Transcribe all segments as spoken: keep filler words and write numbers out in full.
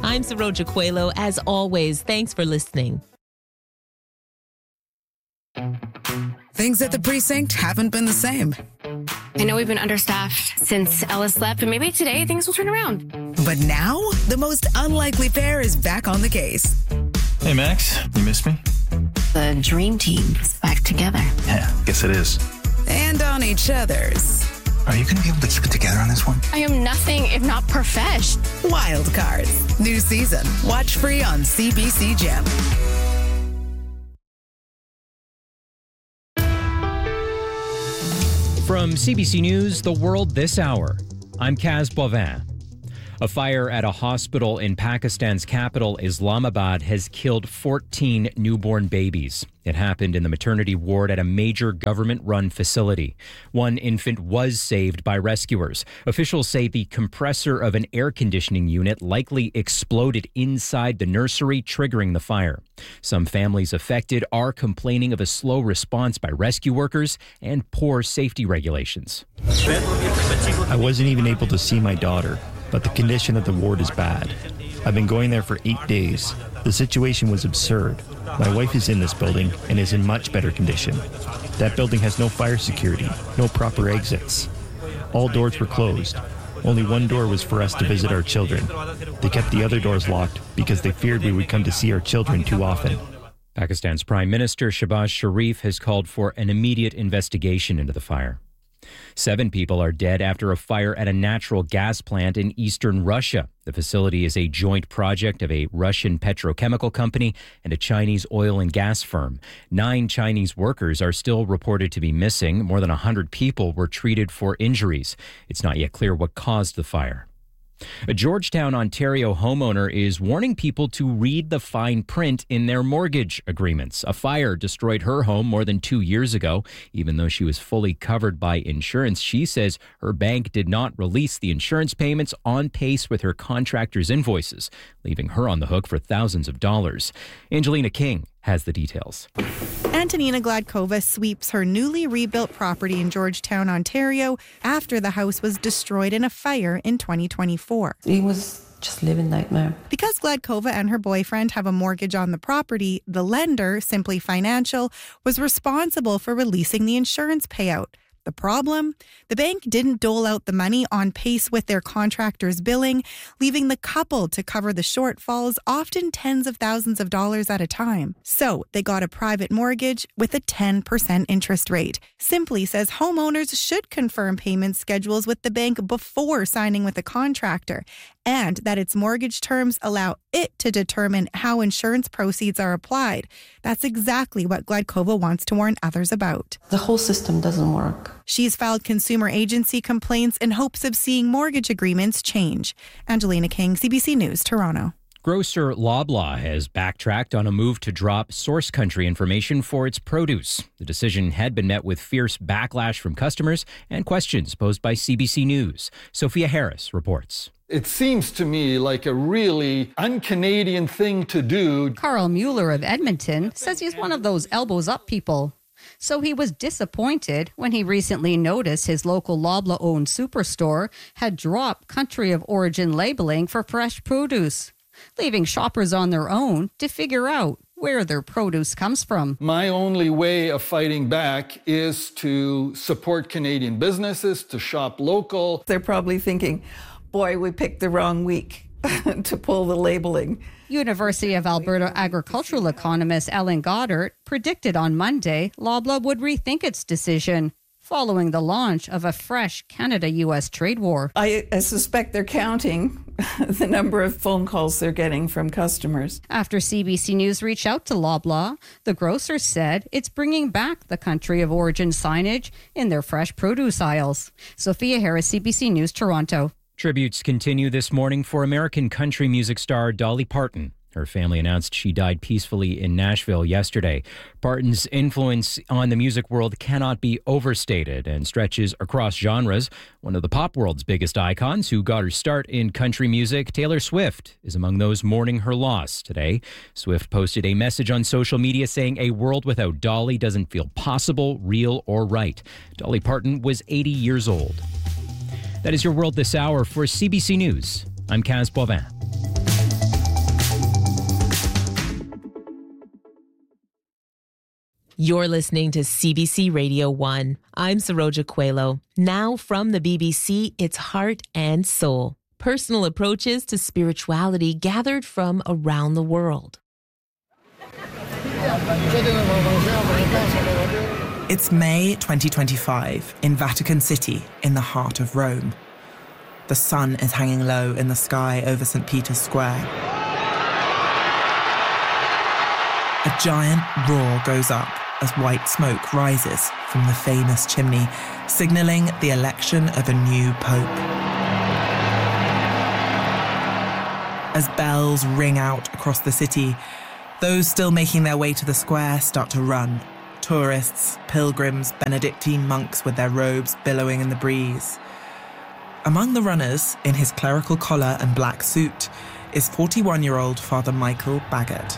I'm Saroja Coelho. As always, thanks for listening. Things at the precinct haven't been the same. I know we've been understaffed since Ellis left, but maybe today things will turn around. But now, the most unlikely pair is back on the case. Hey, Max, you miss me? The dream team is back together. Yeah, guess it is. And on each other's. Are you going to be able to keep it together on this one? I am nothing if not profesh. Wild Cards. New season. Watch free on C B C Gem. From C B C News, The World This Hour, I'm Kaz Bovin. A fire at a hospital in Pakistan's capital, Islamabad, has killed fourteen newborn babies. It happened in the maternity ward at a major government-run facility. One infant was saved by rescuers. Officials say the compressor of an air conditioning unit likely exploded inside the nursery, triggering the fire. Some families affected are complaining of a slow response by rescue workers and poor safety regulations. I wasn't even able to see my daughter, but the condition of the ward is bad. I've been going there for eight days. The situation was absurd. My wife is in this building and is in much better condition. That building has no fire security, no proper exits. All doors were closed. Only one door was for us to visit our children. They kept the other doors locked because they feared we would come to see our children too often. Pakistan's Prime Minister Shehbaz Sharif has called for an immediate investigation into the fire. Seven people are dead after a fire at a natural gas plant in eastern Russia. The facility is a joint project of a Russian petrochemical company and a Chinese oil and gas firm. Nine Chinese workers are still reported to be missing. More than one hundred people were treated for injuries. It's not yet clear what caused the fire. A Georgetown, Ontario homeowner is warning people to read the fine print in their mortgage agreements. A fire destroyed her home more than two years ago. Even though she was fully covered by insurance, she says her bank did not release the insurance payments on pace with her contractor's invoices, leaving her on the hook for thousands of dollars. Angelina King has the details. Antonina Gladkova sweeps her newly rebuilt property in Georgetown, Ontario, after the house was destroyed in a fire in twenty twenty-four. It was just living nightmare. Because Gladkova and her boyfriend have a mortgage on the property, the lender, Simply Financial, was responsible for releasing the insurance payout. The problem? The bank didn't dole out the money on pace with their contractor's billing, leaving the couple to cover the shortfalls, often tens of thousands of dollars at a time. So they got a private mortgage with a ten percent interest rate. Simply says homeowners should confirm payment schedules with the bank before signing with a contractor, and that its mortgage terms allow it to determine how insurance proceeds are applied. That's exactly what Gladkova wants to warn others about. The whole system doesn't work. She's filed consumer agency complaints in hopes of seeing mortgage agreements change. Angelina King, C B C News, Toronto. Grocer Loblaw has backtracked on a move to drop source country information for its produce. The decision had been met with fierce backlash from customers and questions posed by C B C News. Sophia Harris reports. It seems to me like a really un-Canadian thing to do. Carl Mueller of Edmonton says he's one of those elbows up people. So he was disappointed when he recently noticed his local Loblaw-owned superstore had dropped country of origin labeling for fresh produce, leaving shoppers on their own to figure out where their produce comes from. My only way of fighting back is to support Canadian businesses, to shop local. They're probably thinking, boy, we picked the wrong week to pull the labeling. University of Alberta agricultural economist Ellen Goddard predicted on Monday Loblaw would rethink its decision following the launch of a fresh Canada-U S trade war. I, I suspect they're counting the number of phone calls they're getting from customers. After C B C News reached out to Loblaw, the grocer said it's bringing back the country of origin signage in their fresh produce aisles. Sophia Harris, C B C News, Toronto. Tributes continue this morning for American country music star Dolly Parton. Her family announced she died peacefully in Nashville yesterday. Parton's influence on the music world cannot be overstated and stretches across genres. One of the pop world's biggest icons who got her start in country music, Taylor Swift, is among those mourning her loss today. Swift posted a message on social media saying a world without Dolly doesn't feel possible, real, or right. Dolly Parton was eighty years old. That is your World This Hour for C B C News. I'm Kaz Bovin. You're listening to C B C Radio one. I'm Saroja Coelho. Now from the B B C, it's Heart and Soul. Personal approaches to spirituality gathered from around the world. It's May twenty twenty-five in Vatican City, in the heart of Rome. The sun is hanging low in the sky over Saint Peter's Square. A giant roar goes up as white smoke rises from the famous chimney, signalling the election of a new pope. As bells ring out across the city, those still making their way to the square start to run. Tourists, pilgrims, Benedictine monks with their robes billowing in the breeze. Among the runners, in his clerical collar and black suit, is forty-one-year-old Father Michael Baggett.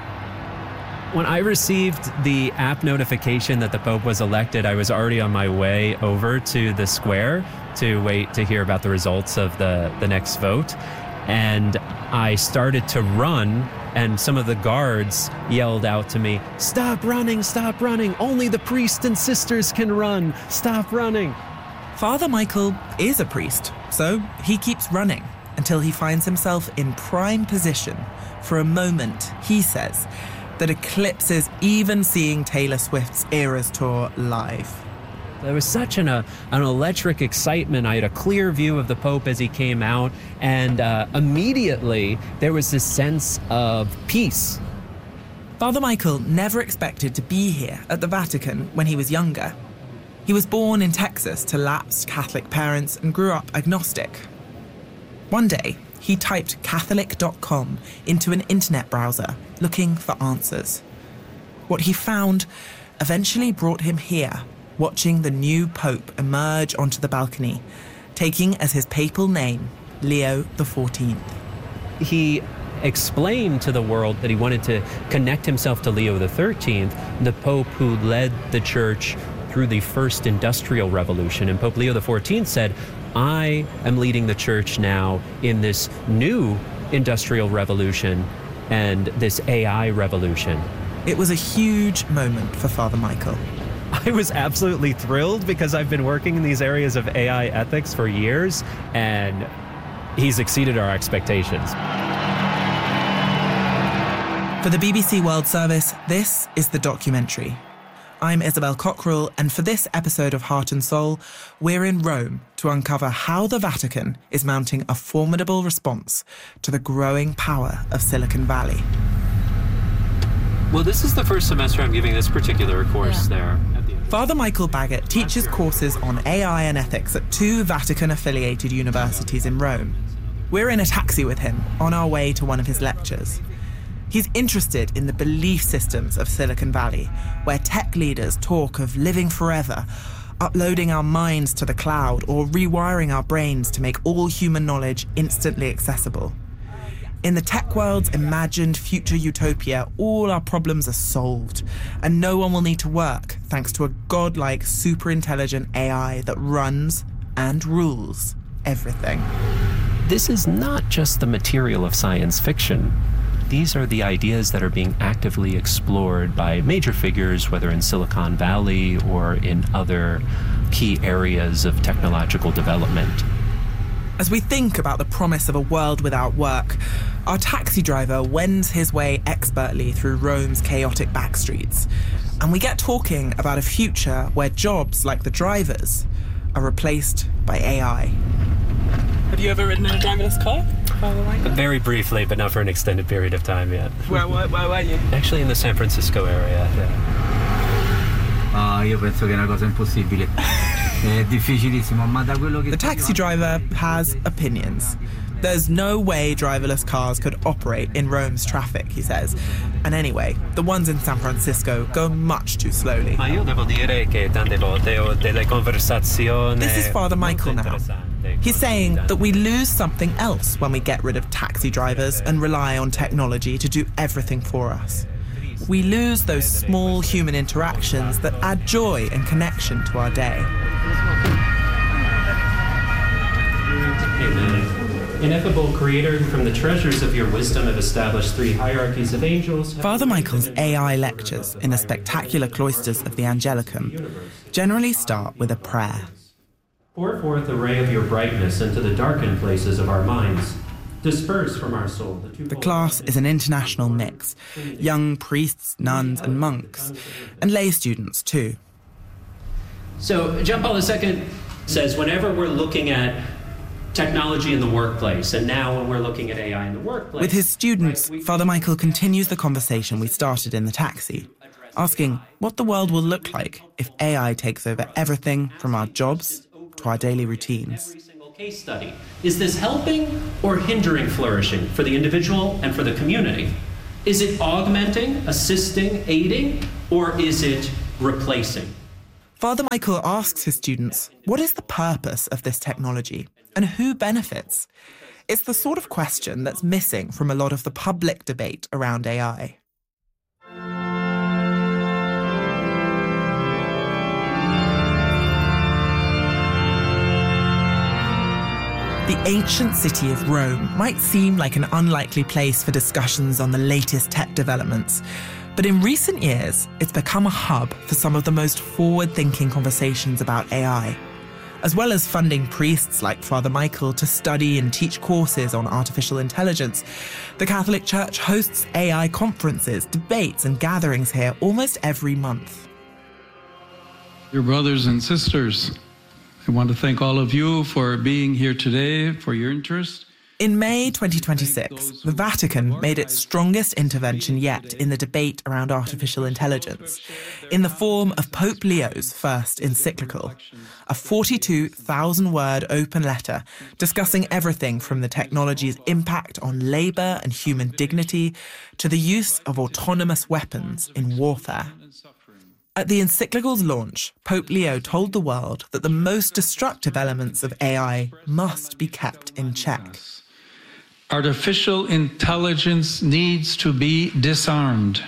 When I received the app notification that the Pope was elected, I was already on my way over to the square to wait to hear about the results of the, the next vote. And I started to run, and some of the guards yelled out to me, "Stop running, stop running. Only the priests and sisters can run. Stop running." Father Michael is a priest, so he keeps running until he finds himself in prime position for a moment, he says, that eclipses even seeing Taylor Swift's Eras Tour live. There was such an, uh, an electric excitement. I had a clear view of the Pope as he came out, and uh, immediately there was this sense of peace. Father Michael never expected to be here at the Vatican when he was younger. He was born in Texas to lapsed Catholic parents and grew up agnostic. One day, he typed Catholic dot com into an internet browser, looking for answers. What he found eventually brought him here, watching the new Pope emerge onto the balcony, taking as his papal name, Leo the fourteenth. He explained to the world that he wanted to connect himself to Leo the thirteenth, the Pope who led the Church through the first industrial revolution. And Pope Leo the fourteenth said, "I am leading the Church now in this new industrial revolution and this A I revolution." It was a huge moment for Father Michael. I was absolutely thrilled because I've been working in these areas of A I ethics for years, and he's exceeded our expectations. For the B B C World Service, this is The Documentary. I'm Isabel Cockrell, and for this episode of Heart and Soul, we're in Rome to uncover how the Vatican is mounting a formidable response to the growing power of Silicon Valley. Well, this is the first semester I'm giving this particular course yeah. there. Father Michael Baggett teaches courses on A I and ethics at two Vatican-affiliated universities in Rome. We're in a taxi with him on our way to one of his lectures. He's interested in the belief systems of Silicon Valley, where tech leaders talk of living forever, uploading our minds to the cloud, or rewiring our brains to make all human knowledge instantly accessible. In the tech world's imagined future utopia, all our problems are solved, and no one will need to work thanks to a godlike, super-intelligent A I that runs and rules everything. This is not just the material of science fiction. These are the ideas that are being actively explored by major figures, whether in Silicon Valley or in other key areas of technological development. As we think about the promise of a world without work, our taxi driver wends his way expertly through Rome's chaotic backstreets, and we get talking about a future where jobs like the drivers are replaced by A I. Have you ever ridden in a driverless car? Very briefly, but not for an extended period of time yet. Where, where, where were you? Actually in the San Francisco area, yeah. Ah, io penso che è una cosa impossibile. È difficilissimo, ma da quello che... The taxi driver has opinions. There's no way driverless cars could operate in Rome's traffic, he says. And anyway, the ones in San Francisco go much too slowly. Ma io devo dire che tante volte ho delle conversazioni. This is Father Michael now. He's saying that we lose something else when we get rid of taxi drivers and rely on technology to do everything for us. We lose those small human interactions that add joy and connection to our day. ineffable creator, who from the treasures of your wisdom have established three hierarchies of angels. Father Michael's A I lectures in the spectacular cloisters of the Angelicum generally start with a prayer. Pour forth a ray of your brightness into the darkened places of our minds. Disperse from our soul the two. The class is an international mix. Young priests, nuns and monks, and lay students too. So John Paul the Second says whenever we're looking at technology in the workplace, and now when we're looking at A I in the workplace... With his students, Father Michael continues the conversation we started in the taxi, asking what the world will look like if A I takes over everything from our jobs to our daily routines. Case study. Is this helping or hindering flourishing for the individual and for the community? Is it augmenting, assisting, aiding, or is it replacing? Father Michael asks his students, what is the purpose of this technology and who benefits? It's the sort of question that's missing from a lot of the public debate around A I. The ancient city of Rome might seem like an unlikely place for discussions on the latest tech developments, but in recent years, it's become a hub for some of the most forward-thinking conversations about A I. As well as funding priests like Father Michael to study and teach courses on artificial intelligence, the Catholic Church hosts A I conferences, debates, and gatherings here almost every month. Your brothers and sisters, I want to thank all of you for being here today, for your interest. In May twenty twenty-six, the Vatican made its strongest intervention yet in the debate around artificial intelligence, in the form of Pope Leo's first encyclical, a forty-two thousand word open letter discussing everything from the technology's impact on labour and human dignity to the use of autonomous weapons in warfare. At the encyclical's launch, Pope Leo told the world that the most destructive elements of A I must be kept in check. Artificial intelligence needs to be disarmed.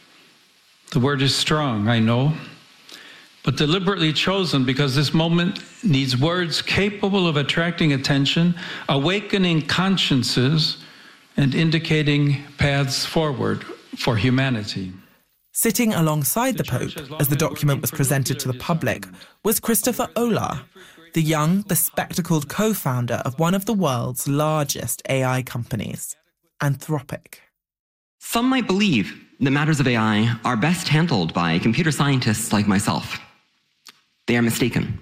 The word is strong, I know, but deliberately chosen because this moment needs words capable of attracting attention, awakening consciences, and indicating paths forward for humanity. Sitting alongside the Pope, as the document was presented to the public, was Christopher Olah, the young, bespectacled co-founder of one of the world's largest A I companies, Anthropic. Some might believe that matters of A I are best handled by computer scientists like myself. They are mistaken.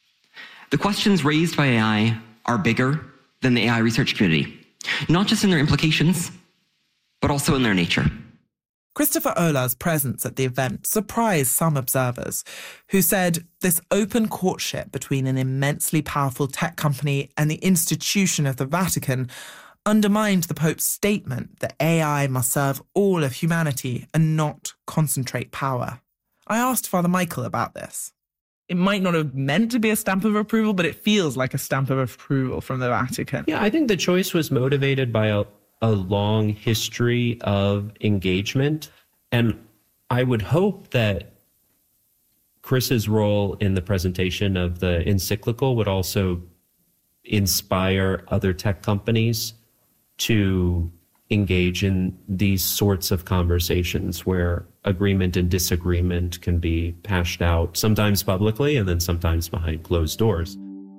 The questions raised by A I are bigger than the A I research community, not just in their implications, but also in their nature. Christopher Olah's presence at the event surprised some observers, who said this open courtship between an immensely powerful tech company and the institution of the Vatican undermined the Pope's statement that A I must serve all of humanity and not concentrate power. I asked Father Michael about this. It might not have meant to be a stamp of approval, but it feels like a stamp of approval from the Vatican. Yeah, I think the choice was motivated by a a long history of engagement. And I would hope that Chris's role in the presentation of the encyclical would also inspire other tech companies to engage in these sorts of conversations where agreement and disagreement can be hashed out, sometimes publicly and then sometimes behind closed doors.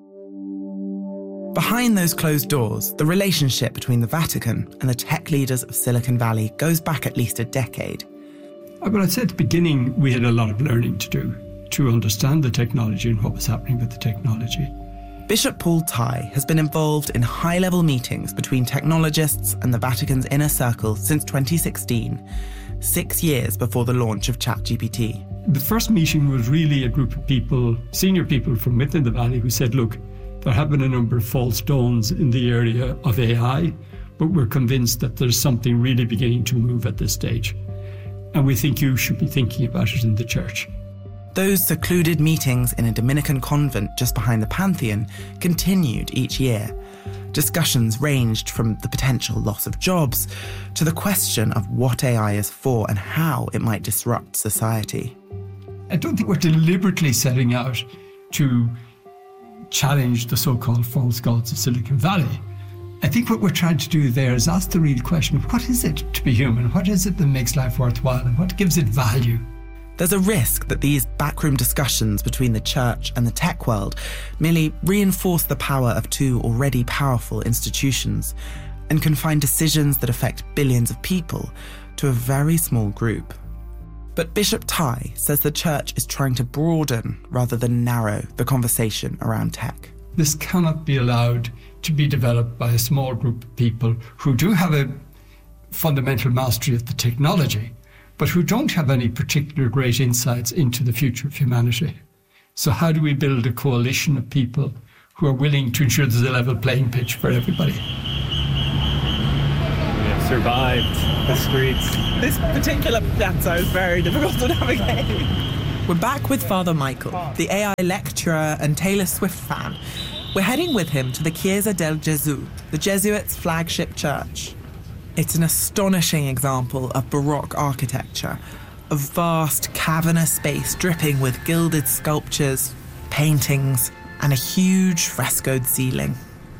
Behind those closed doors, the relationship between the Vatican and the tech leaders of Silicon Valley goes back at least a decade. But I'd say at the beginning, we had a lot of learning to do to understand the technology and what was happening with the technology. Bishop Paul Tai has been involved in high-level meetings between technologists and the Vatican's inner circle since twenty sixteen, six years before the launch of ChatGPT. The first meeting was really a group of people, senior people from within the Valley, who said, look, there have been a number of false dawns in the area of A I, but we're convinced that there's something really beginning to move at this stage. And we think you should be thinking about it in the church. Those secluded meetings in a Dominican convent just behind the Pantheon continued each year. Discussions ranged from the potential loss of jobs to the question of what A I is for and how it might disrupt society. I don't think we're deliberately setting out to challenge the so-called false gods of Silicon Valley, I think what we're trying to do there is ask the real question, what is it to be human? What is it that makes life worthwhile and what gives it value? There's a risk that these backroom discussions between the church and the tech world merely reinforce the power of two already powerful institutions and confine decisions that affect billions of people to a very small group. But Bishop Tai says the church is trying to broaden rather than narrow the conversation around tech. This cannot be allowed to be developed by a small group of people who do have a fundamental mastery of the technology, but who don't have any particular great insights into the future of humanity. So how do we build a coalition of people who are willing to ensure there's a level playing pitch for everybody? We have survived the streets. This particular plateau is very difficult to navigate. We're back with Father Michael, the A I lecturer and Taylor Swift fan. We're heading with him to the Chiesa del Gesù, the Jesuits' flagship church. It's an astonishing example of Baroque architecture, a vast cavernous space dripping with gilded sculptures, paintings, and a huge frescoed ceiling.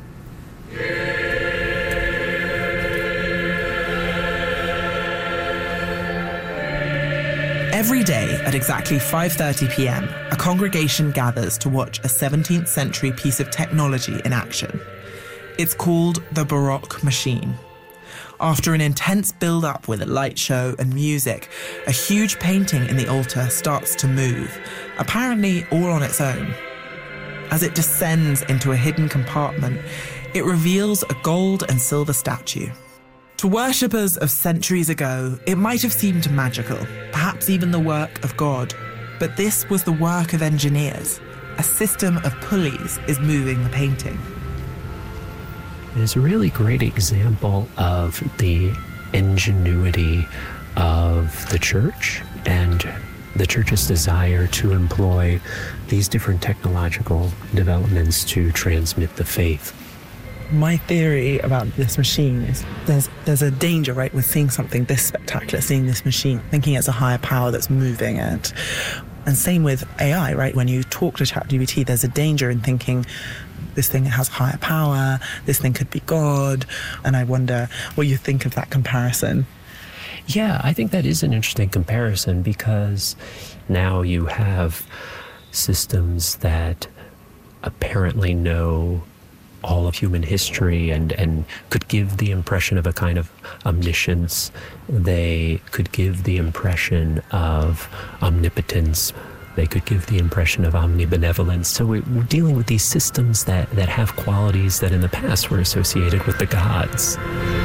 Every day at exactly five thirty p.m, a congregation gathers to watch a seventeenth century piece of technology in action. It's called the Baroque Machine. After an intense build-up with a light show and music, a huge painting in the altar starts to move, apparently all on its own. As it descends into a hidden compartment, it reveals a gold and silver statue. To worshippers of centuries ago, it might have seemed magical, perhaps even the work of God. But this was the work of engineers. A system of pulleys is moving the painting. It's a really great example of the ingenuity of the church and the church's desire to employ these different technological developments to transmit the faith. My theory about this machine is there's there's a danger, right, with seeing something this spectacular, seeing this machine, thinking it's a higher power that's moving it. And same with A I, right? When you talk to ChatGPT, there's a danger in thinking this thing has higher power, this thing could be God. And I wonder what you think of that comparison. Yeah, I think that is an interesting comparison because now you have systems that apparently know all of human history and, and could give the impression of a kind of omniscience. They could give the impression of omnipotence. They could give the impression of omnibenevolence. So we're dealing with these systems that, that have qualities that in the past were associated with the gods.